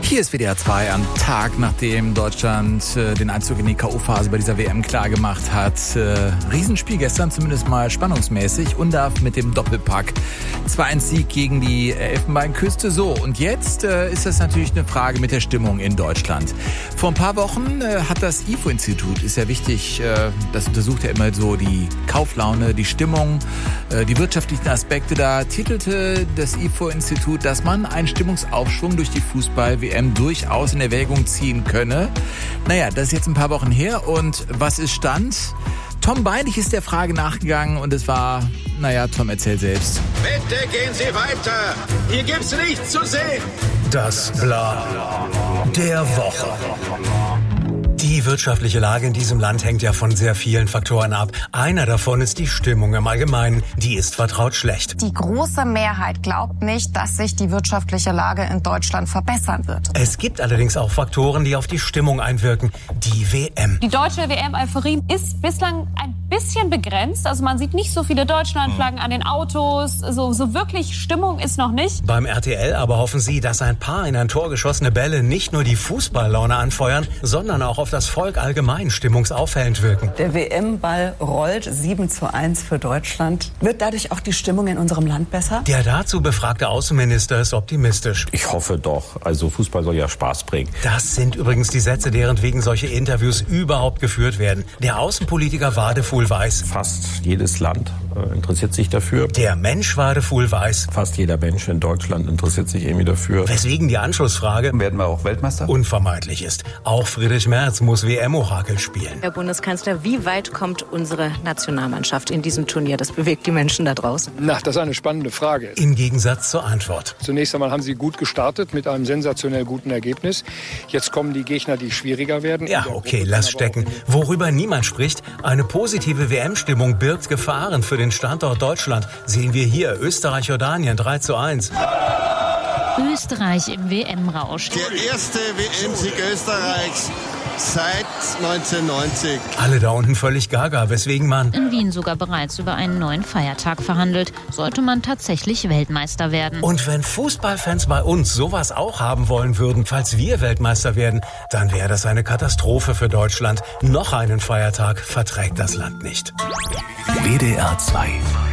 Hier ist WDR 2 am Tag, nachdem Deutschland den Einzug in die K.O.-Phase bei dieser WM klargemacht hat. Riesenspiel gestern, zumindest mal spannungsmäßig. Undav mit dem Doppelpack. 2-1-Sieg gegen die Elfenbeinküste. So, und jetzt ist das natürlich eine Frage mit der Stimmung in Deutschland. Vor ein paar Wochen hat das IFO-Institut, ist ja wichtig, das untersucht ja immer so die Kauflaune, die Stimmung, die wirtschaftlichen Aspekte. Da titelte das IFO-Institut, dass man einen Stimmungsaufschwung durch die Fußball-WM durchaus in Erwägung ziehen könne. Naja, das ist jetzt ein paar Wochen her. Und was ist Stand? Tom Beinig ist der Frage nachgegangen und es war, Tom erzählt selbst. Bitte gehen Sie weiter. Hier gibt's nichts zu sehen. Das Bla der Woche. Die wirtschaftliche Lage in diesem Land hängt ja von sehr vielen Faktoren ab. Einer davon ist die Stimmung im Allgemeinen. Die ist vertraut schlecht. Die große Mehrheit glaubt nicht, dass sich die wirtschaftliche Lage in Deutschland verbessern wird. Es gibt allerdings auch Faktoren, die auf die Stimmung einwirken. Die WM. Die deutsche WM-Euphorie ist bislang ein bisschen begrenzt. Also man sieht nicht so viele Deutschlandflaggen an den Autos. So wirklich Stimmung ist noch nicht. Beim RTL aber hoffen sie, dass ein paar in ein Tor geschossene Bälle nicht nur die Fußballlaune anfeuern, sondern auch auf das Volk allgemein stimmungsauffällend wirken. Der WM-Ball rollt 7:1 für Deutschland. Wird dadurch auch die Stimmung in unserem Land besser? Der dazu befragte Außenminister ist optimistisch. Ich hoffe doch. Also Fußball soll ja Spaß bringen. Das sind übrigens die Sätze, deren wegen solche Interviews überhaupt geführt werden. Der Außenpolitiker Wadefuhl weiß. Fast jedes Land interessiert sich dafür. Der Mensch Wadefuhl weiß. Fast jeder Mensch in Deutschland interessiert sich irgendwie dafür. Weswegen die Anschlussfrage, werden wir auch Weltmeister? Unvermeidlich ist. Auch Friedrich Merz muss WM-Orakel spielen. Herr Bundeskanzler, wie weit kommt unsere Nationalmannschaft in diesem Turnier? Das bewegt die Menschen da draußen. Das ist eine spannende Frage. Im Gegensatz zur Antwort. Zunächst einmal haben Sie gut gestartet mit einem sensationell guten Ergebnis. Jetzt kommen die Gegner, die schwieriger werden. Ja, okay, lass stecken. Worüber niemand spricht, eine positive WM-Stimmung birgt Gefahren für den Standort Deutschland. Sehen wir hier Österreich-Jordanien 3:1. Österreich im WM-Rausch. Der erste WM-Sieg Österreichs seit 1990. Alle da unten völlig gaga, weswegen man in Wien sogar bereits über einen neuen Feiertag verhandelt. Sollte man tatsächlich Weltmeister werden. Und wenn Fußballfans bei uns sowas auch haben wollen würden, falls wir Weltmeister werden, dann wäre das eine Katastrophe für Deutschland. Noch einen Feiertag verträgt das Land nicht. WDR 2